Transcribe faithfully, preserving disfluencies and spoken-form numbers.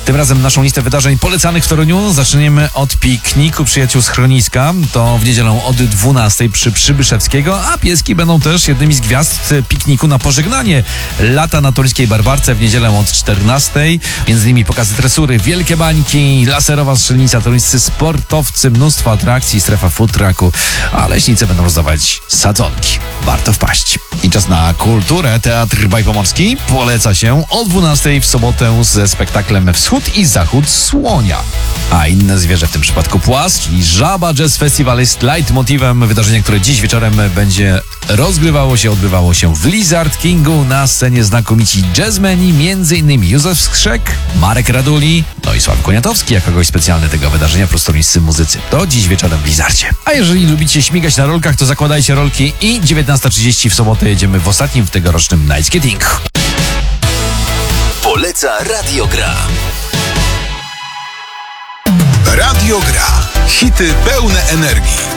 Tym razem naszą listę wydarzeń polecanych w Toruniu zaczniemy od pikniku przyjaciół schroniska. To w niedzielę od dwunastej przy Przybyszewskiego, a pieski będą też jednymi z gwiazd pikniku na pożegnanie lata na toruńskiej Barbarce w niedzielę od czternastej. Między innymi pokazy tresury, wielkie bańki, laserowa strzelnica, toruńscy sportowcy, mnóstwo atrakcji, strefa food trucku, a leśnicy będą rozdawać sadzonki. Warto wpaść. I czas na kulturę. Teatr Bajpomorski poleca się o dwunastej w sobotę ze spektaklem Wschód i Zachód Słonia. A inne zwierzę, w tym przypadku płas, czyli Żaba Jazz Festival jest leitmotivem wydarzenia, które dziś wieczorem będzie rozgrywało się, odbywało się w Lizard Kingu. Na scenie znakomici jazzmeni, między innymi Józef Skrzek, Marek Raduli, no i Sławek Koniatowski, jako gość specjalny tego wydarzenia, prostomiejscy muzycy. To dziś wieczorem w Lizardzie. A jeżeli lubicie śmigać na rolkach, to zakładajcie rolki i dziewiętnasta trzydzieści w sobotę jedziemy w ostatnim w tegorocznym Night Skating. Poleca Radio Gra. Radio Gra. Hity pełne energii.